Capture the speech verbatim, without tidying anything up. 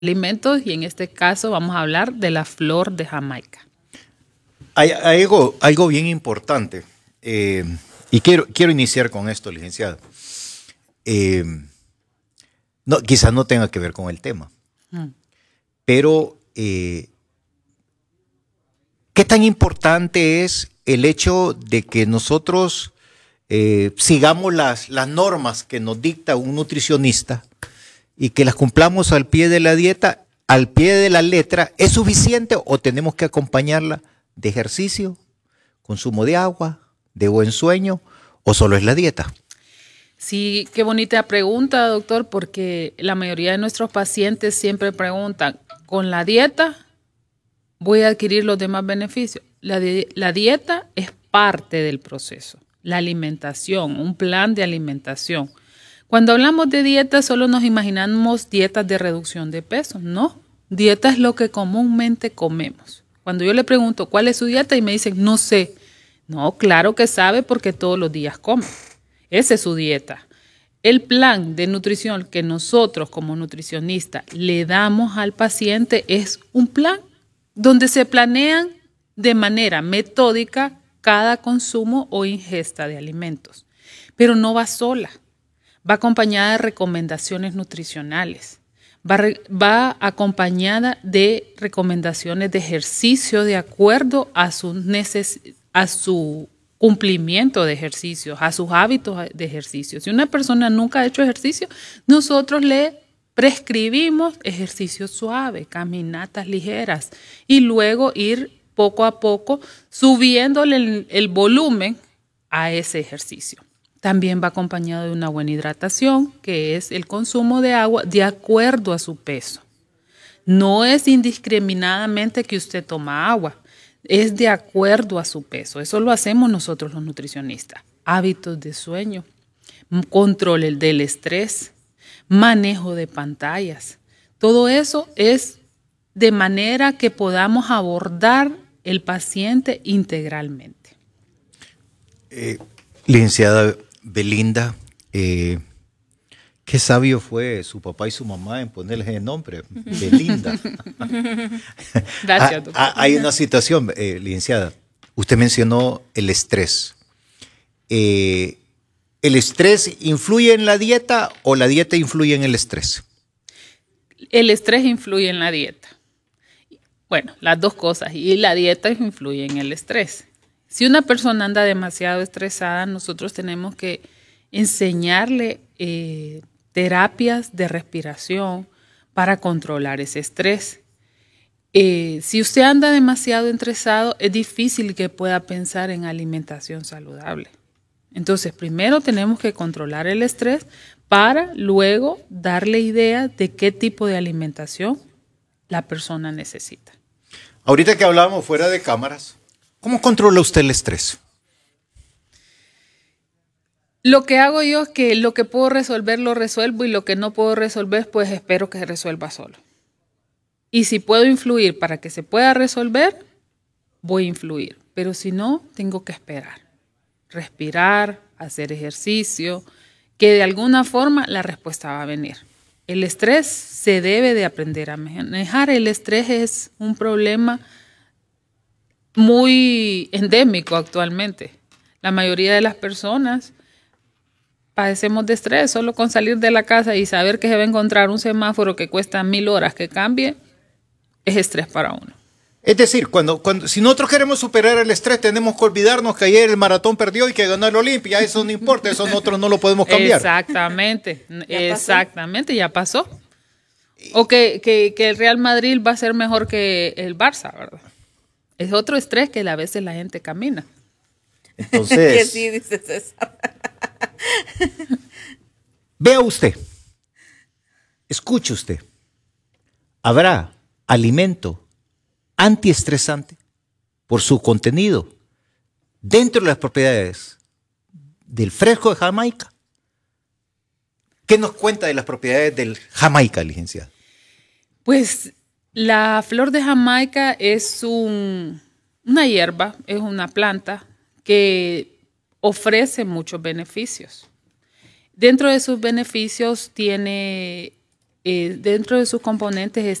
alimentos y en este caso vamos a hablar de la flor de Jamaica. Hay, hay algo, algo bien importante eh, y quiero, quiero iniciar con esto, licenciada. Eh, no, quizás no tenga que ver con el tema, mm. pero eh, ¿qué tan importante es el hecho de que nosotros eh, sigamos las, las normas que nos dicta un nutricionista y que las cumplamos al pie de la dieta, al pie de la letra? ¿Es suficiente o tenemos que acompañarla de ejercicio, consumo de agua, de buen sueño, o solo es la dieta? Sí, qué bonita pregunta, doctor, porque la mayoría de nuestros pacientes siempre preguntan, ¿con la dieta voy a adquirir los demás beneficios? La, di- la dieta es parte del proceso, la alimentación, un plan de alimentación. Cuando hablamos de dieta, solo nos imaginamos dietas de reducción de peso. No, dieta es lo que comúnmente comemos. Cuando yo le pregunto cuál es su dieta y me dicen, no sé. No, claro que sabe porque todos los días come. Esa es su dieta. El plan de nutrición que nosotros como nutricionistas le damos al paciente es un plan donde se planean de manera metódica cada consumo o ingesta de alimentos. Pero no va sola. Va acompañada de recomendaciones nutricionales, va, re, va acompañada de recomendaciones de ejercicio de acuerdo a su, neces, a su cumplimiento de ejercicios, a sus hábitos de ejercicio. Si una persona nunca ha hecho ejercicio, nosotros le prescribimos ejercicio suave, caminatas ligeras y luego ir poco a poco subiéndole el, el volumen a ese ejercicio. También va acompañado de una buena hidratación, que es el consumo de agua de acuerdo a su peso. No es indiscriminadamente que usted toma agua, es de acuerdo a su peso. Eso lo hacemos nosotros los nutricionistas. Hábitos de sueño, control del estrés, manejo de pantallas. Todo eso es de manera que podamos abordar el paciente integralmente. Eh, licenciada Belinda, eh, qué sabio fue su papá y su mamá en ponerles el nombre, Belinda. Gracias, doctor. Ah, hay una situación, eh, licenciada. Usted mencionó el estrés. Eh, ¿El estrés influye en la dieta o la dieta influye en el estrés? El estrés influye en la dieta. Bueno, las dos cosas. Y la dieta influye en el estrés. Si una persona anda demasiado estresada, nosotros tenemos que enseñarle eh, terapias de respiración para controlar ese estrés. Eh, si usted anda demasiado estresado, es difícil que pueda pensar en alimentación saludable. Entonces, primero tenemos que controlar el estrés para luego darle idea de qué tipo de alimentación la persona necesita. Ahorita que hablábamos fuera de cámaras, ¿cómo controla usted el estrés? Lo que hago yo es que lo que puedo resolver lo resuelvo y lo que no puedo resolver pues espero que se resuelva solo. Y si puedo influir para que se pueda resolver, voy a influir. Pero si no, tengo que esperar. Respirar, hacer ejercicio, que de alguna forma la respuesta va a venir. El estrés se debe de aprender a manejar. El estrés es un problema muy endémico actualmente. La mayoría de las personas padecemos de estrés. Solo con salir de la casa y saber que se va a encontrar un semáforo que cuesta mil horas que cambie, es estrés para uno. Es decir, cuando, cuando, si nosotros queremos superar el estrés, tenemos que olvidarnos que ayer el maratón perdió y que ganó el Olimpia. Eso no importa, eso nosotros no lo podemos cambiar. Exactamente, ¿Ya exactamente, ya pasó. O que, que, que el Real Madrid va a ser mejor que el Barça, ¿verdad? Es otro estrés que a veces la gente camina. Entonces, que sí, dice César. Vea usted, escuche usted, habrá alimento antiestresante por su contenido dentro de las propiedades del fresco de Jamaica. ¿Qué nos cuenta de las propiedades del Jamaica, licenciada? Pues la flor de Jamaica es un, una hierba, es una planta que ofrece muchos beneficios. Dentro de sus beneficios tiene eh, dentro de sus componentes